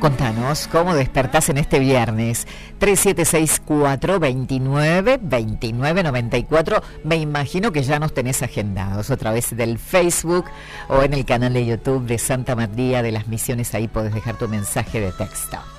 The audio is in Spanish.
contanos cómo despertás en este viernes. 3764-29-2994. Me imagino que ya nos tenés agendados otra vez del Facebook o en el canal de YouTube de Santa María de las Misiones. Ahí podés dejar tu mensaje de texto.